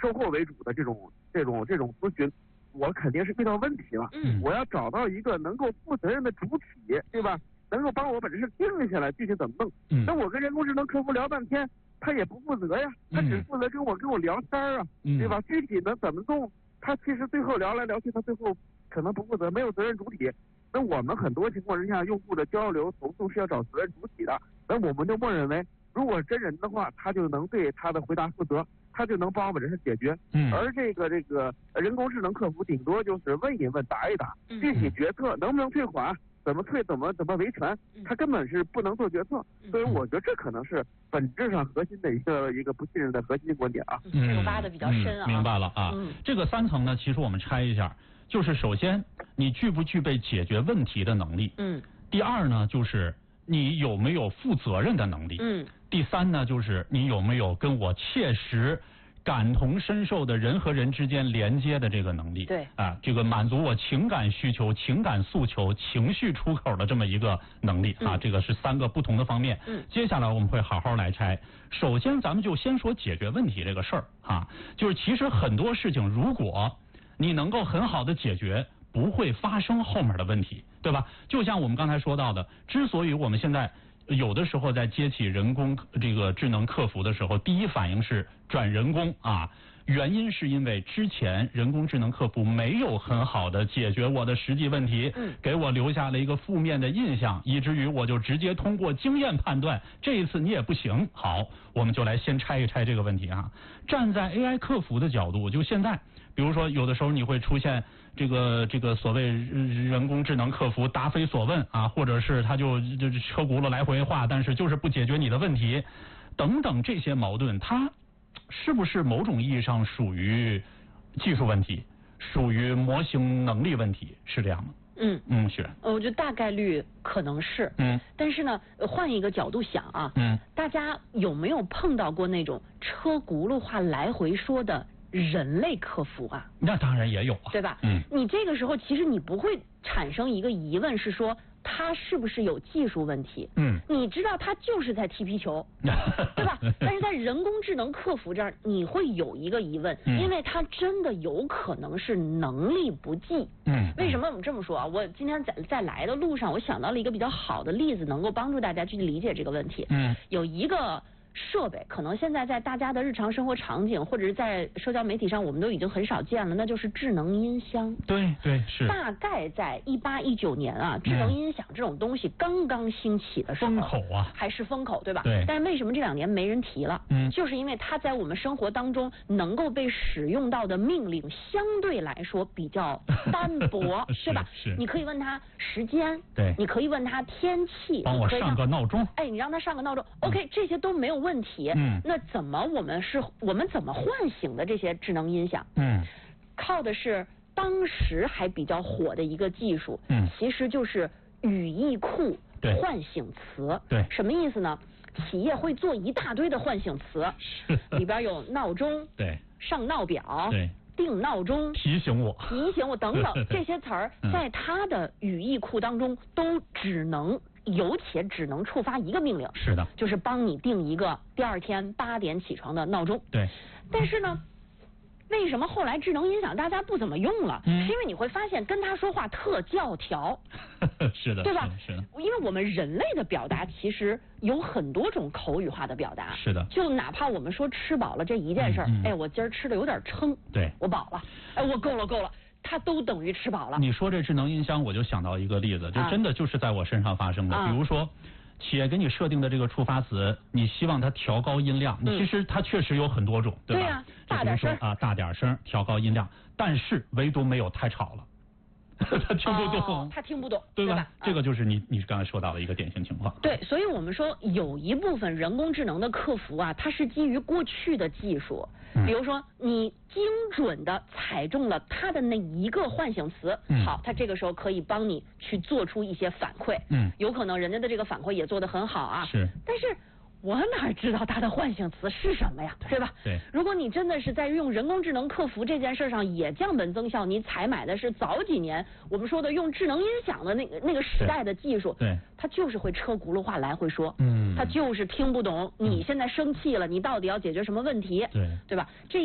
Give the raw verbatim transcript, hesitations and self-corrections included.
售后为主的这种这种这种咨询，我肯定是遇到问题了。 嗯， 我要找到一个能够负责任的主体，对吧？能够帮我把这事定下来，具体怎么弄？ 嗯， 那我跟人工智能客服聊半天，他也不负责呀，他只负责跟我跟我聊天啊， 嗯、 对吧？具体能怎么弄，他其实最后聊来聊去，他最后可能不负责，没有责任主体。那我们很多情况之下，用户的交流投诉是要找责任主体的，那我们就默认为，如果真人的话，他就能对他的回答负责，他就能帮我把这事解决。 嗯， 而这个这个人工智能客服顶多就是问一问、答一答，具体决策能不能退款？怎么退怎么怎么维权，他根本是不能做决策，所以我觉得这可能是本质上核心的一个一个不信任的核心观点啊。 嗯， 这个挖的比较深啊、 嗯。明白了啊。 嗯， 这个三层呢，其实我们拆一下，就是首先你具不具备解决问题的能力。 嗯。 第二呢，就是你有没有负责任的能力。 嗯。 第三呢，就是你有没有跟我切实感同身受的人和人之间连接的这个能力， 对啊，这个满足我情感需求、情感诉求、情绪出口的这么一个能力啊， 嗯、 这个是三个不同的方面。 嗯， 接下来我们会好好来拆。首先，咱们就先说解决问题这个事儿啊，就是其实很多事情，如果你能够很好的解决，不会发生后面的问题，对吧？就像我们刚才说到的，之所以我们现在有的时候在接起人工这个智能客服的时候，第一反应是转人工啊，原因是因为之前人工智能客服没有很好的解决我的实际问题， 嗯，给我留下了一个负面的印象，以至于我就直接通过经验判断，这一次你也不行。好，我们就来先拆一拆这个问题啊。站在 A I 客服的角度，就现在，比如说有的时候你会出现这个这个所谓人工智能客服答非所问啊，或者是他就就车轱辘来回话，但是就是不解决你的问题，等等这些矛盾，它是不是某种意义上属于技术问题，属于模型能力问题？是这样吗？ 嗯嗯，是。 我觉得大概率可能是。 嗯。 但是呢，换一个角度想啊， 嗯， 大家有没有碰到过那种车轱辘话来回说的人类客服啊？ 那当然也有啊， 对吧？ 嗯， 你这个时候其实你不会产生一个疑问，是说他是不是有技术问题？ 嗯， 你知道他就是在踢皮球，对吧？但是在人工智能客服这儿，你会有一个疑问， 嗯、 因为他真的有可能是能力不济。 嗯， 为什么我们这么说啊？我今天在在来的路上，我想到了一个比较好的例子，能够帮助大家去理解这个问题。 嗯， 有一个设备，可能现在在大家的日常生活场景，或者是在社交媒体上，我们都已经很少见了，那就是智能音箱。 对对是。 大概在一八一九年啊，智能音响这种东西刚刚兴起的时候， 风口啊， 还是风口，对吧？ 对。 但是为什么这两年没人提了？ 嗯， 就是因为它在我们生活当中能够被使用到的命令相对来说比较单薄，对吧？ 是。 你可以问他时间， 对， 你可以问他天气， 帮我上个闹钟， 哎，你让他上个闹钟、嗯、，OK， 这些都没有问题。 嗯， 那怎么我们是我们怎么唤醒的这些智能音响？ 嗯， 靠的是当时还比较火的一个技术， 嗯， 其实就是语义库唤醒词。 对， 什么意思呢？企业会做一大堆的唤醒词，里边有闹钟， 对， 上闹表， 对， 定闹钟， 提醒我， 提醒我等等这些词儿，在它的语义库当中都只能。有且只能触发一个命令， 是的， 就是帮你定一个第二天八点起床的闹钟。 对， 但是呢，为什么后来智能音响大家不怎么用了？ 嗯， 是因为你会发现跟他说话特教条。 是的， 对吧？ 是的， 因为我们人类的表达其实有很多种口语化的表达。 是的， 就哪怕我们说吃饱了这一件事儿， 嗯嗯、 哎，我今儿吃的有点撑， 对， 我饱了，哎，我够了够了。它都等于吃饱了。 你说这智能音箱，我就想到一个例子，就真的就是在我身上发生的。 啊、 比如说，企业给你设定的这个触发词，你希望它调高音量， 嗯、 其实它确实有很多种，对吧？ 对呀、啊，大点声啊，大点声，调高音量，但是唯独没有太吵了。他听不懂、 哦，他听不懂， 对吧？ 对吧这个就是你你刚才说到的一个典型情况。 对，所以我们说有一部分人工智能的客服啊，它是基于过去的技术， 嗯、 比如说你精准的踩中了它的那一个唤醒词， 嗯、 好，它这个时候可以帮你去做出一些反馈， 嗯， 有可能人家的这个反馈也做得很好啊， 是， 但是。我哪知道它的唤醒词是什么呀，对吧？ 对。 如果你真的是在用人工智能客服这件事上也降本增效，你采买的是早几年我们说的用智能音响的那个那个时代的技术， 对， 它就是会车轱辘话来回说， 嗯， 它就是听不懂你现在生气了，你到底要解决什么问题， 对， 对吧？这